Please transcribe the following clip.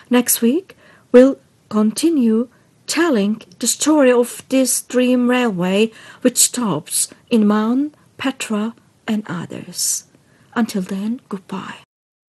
Next week, we'll continue telling the story of this dream railway which stops in Man, Petra, and others. Until then, goodbye.